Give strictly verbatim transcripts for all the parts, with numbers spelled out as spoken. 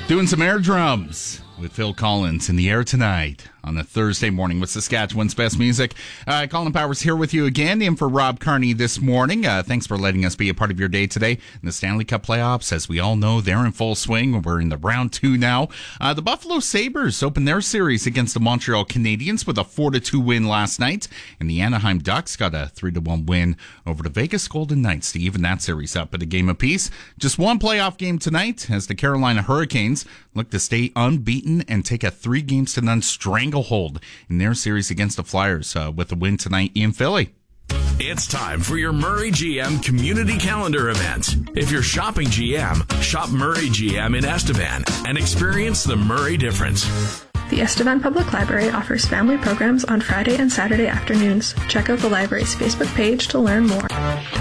Doing some air drums with Phil Collins in the air tonight on a Thursday morning with Saskatchewan's best music. Uh, Colin Powers here with you again, in for Rob Carney this morning. Uh, thanks for letting us be a part of your day today. In the Stanley Cup playoffs, as we all know, they're in full swing. We're in the round two now. Uh, the Buffalo Sabres opened their series against the Montreal Canadiens with a four to two win last night, and the Anaheim Ducks got a three to one win over the Vegas Golden Knights to even that series up at a game apiece. Just one playoff game tonight as the Carolina Hurricanes look to stay unbeaten and take a three games to none stranglehold in their series against the Flyers uh, with a win tonight in Philly. It's time for your Murray G M community calendar event. If you're shopping G M, shop Murray G M in Estevan and experience the Murray difference. The Estevan Public Library offers family programs on Friday and Saturday afternoons. Check out the library's Facebook page to learn more.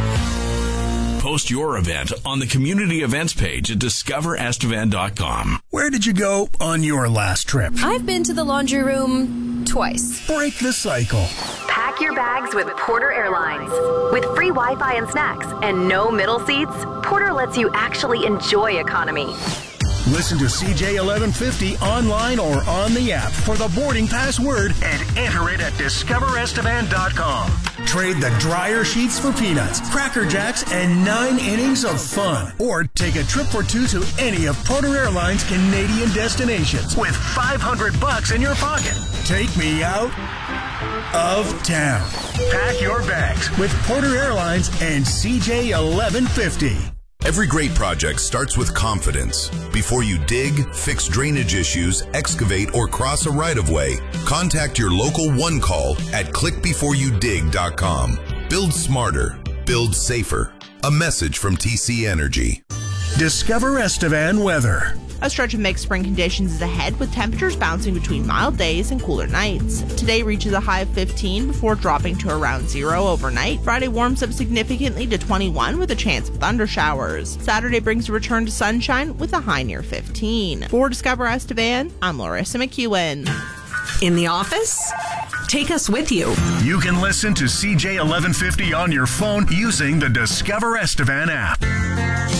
Post your event on the community events page at discover estevan dot com. Where did you go on your last trip? I've been to the laundry room twice. Break the cycle. Pack your bags with Porter Airlines. With free Wi-Fi and snacks and no middle seats, Porter lets you actually enjoy economy. Listen to C J eleven fifty online or on the app for the boarding pass word and enter it at discover estevan dot com. Trade the dryer sheets for peanuts, Cracker Jacks, and nine innings of fun. Or take a trip for two to any of Porter Airlines' Canadian destinations with five hundred bucks in your pocket. Take me out of town. Pack your bags with Porter Airlines and C J eleven fifty. Every great project starts with confidence. Before you dig, fix drainage issues, excavate, or cross a right-of-way, contact your local One Call at click before you dig dot com. Build smarter. Build safer. A message from T C Energy. Discover Estevan weather. A stretch of mixed spring conditions is ahead, with temperatures bouncing between mild days and cooler nights. Today reaches a high of fifteen before dropping to around zero overnight. Friday warms up significantly to twenty-one with a chance of thundershowers. Saturday brings a return to sunshine with a high near fifteen. For Discover Estevan, I'm Larissa McEwen. In the office? Take us with you. You can listen to C J eleven fifty on your phone using the Discover Estevan app.